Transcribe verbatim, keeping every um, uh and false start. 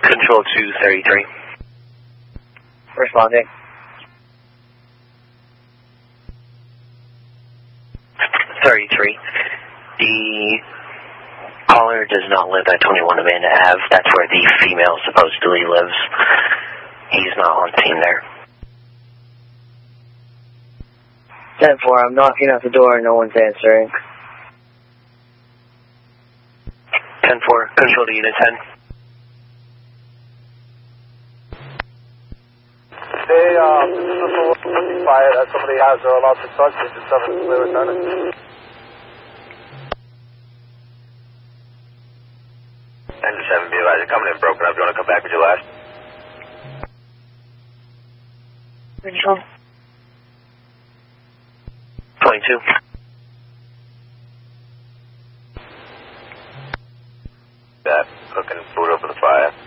Control two thirty-three. Responding. thirty-three. The caller does not live at twenty-one Amanda Ave. That's where the female supposedly lives. He's not on scene there. ten four, I'm knocking at the door and no one's answering. ten four, control to unit ten. Hey, um, this is a looking fire that somebody has or allowed to touch it. Just seven, clear returning. ten to seven, be advised, coming in broken up. You want to come back with your last? Control. twenty-two. That, looking boot over the fire.